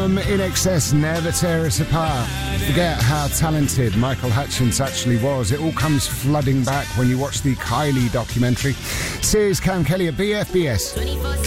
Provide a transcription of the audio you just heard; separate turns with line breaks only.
from In Excess, Never Tear Us Apart. Forget how talented Michael Hutchence actually was. It all comes flooding back when you watch the Kylie documentary. Here's Cam Kelly at BFBS.
24/7